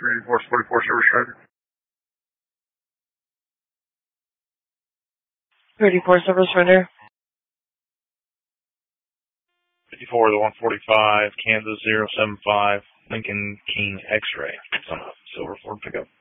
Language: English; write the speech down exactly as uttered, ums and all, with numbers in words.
three eighty-four forty-four service driver. thirty-four service runner. fifty-four to one forty-five, Kansas zero seven five, Lincoln King X-ray. Silver Ford pickup.